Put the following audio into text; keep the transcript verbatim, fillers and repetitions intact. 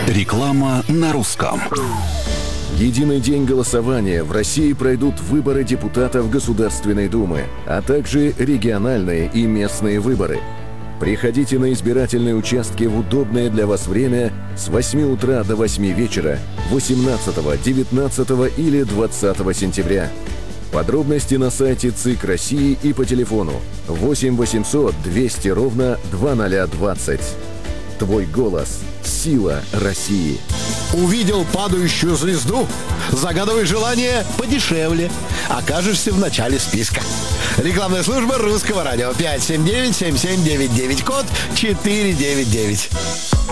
Реклама на русском. Единый день голосования. В России пройдут выборы депутатов Государственной Думы, а также региональные и местные выборы. Приходите на избирательные участки в удобное для вас время с восьми утра до восьми вечера восемнадцатого, девятнадцатого или двадцатого сентября. Подробности на сайте ЦИК России и по телефону восемь восемьсот двести ровно двадцать двадцать. Твой голос – сила России. Увидел падающую звезду? Загадывай желание подешевле. Окажешься в начале списка. Рекламная служба Русского радио. пять семь девять семь семь девять девять, код четыре девять девять.